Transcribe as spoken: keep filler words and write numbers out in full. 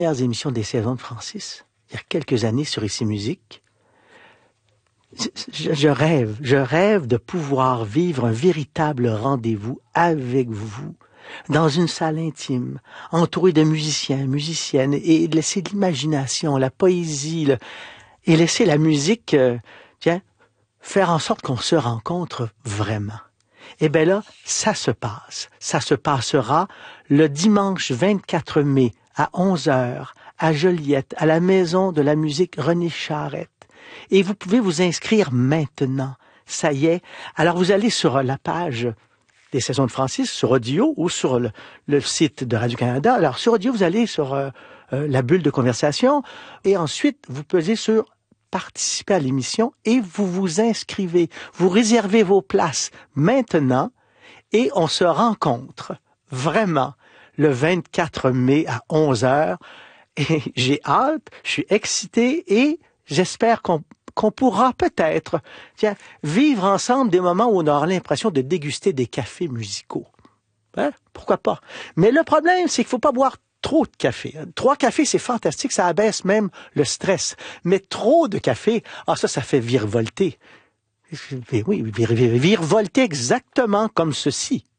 premières émissions des saisons de Francis, il y a quelques années sur Ici Musique. Je, je rêve, je rêve de pouvoir vivre un véritable rendez-vous avec vous, dans une salle intime, entouré de musiciens, musiciennes, et laisser de l'imagination, la poésie, le, et laisser la musique, euh, tiens, faire en sorte qu'on se rencontre vraiment. Eh bien là, ça se passe. Ça se passera le dimanche vingt-quatre mai à onze heures à Joliette, à la Maison de la musique René Charette. Et vous pouvez vous inscrire maintenant. Ça y est. Alors vous allez sur la page des saisons de Francis, sur Audio ou sur le, le site de Radio-Canada. Alors sur Audio, vous allez sur euh, euh, la bulle de conversation et ensuite vous pesez sur participer à l'émission et vous vous inscrivez. Vous réservez vos places maintenant et on se rencontre vraiment le vingt-quatre mai à onze heures. Et j'ai hâte, je suis excité et j'espère qu'on qu'on pourra peut-être, tiens, vivre ensemble des moments où on aura l'impression de déguster des cafés musicaux. Hein? Pourquoi pas? Mais le problème, c'est qu'il faut pas boire trop de café. Trois cafés, c'est fantastique, ça abaisse même le stress. Mais trop de café, ah ça, ça fait virevolter. Oui, virevolter exactement comme ceci.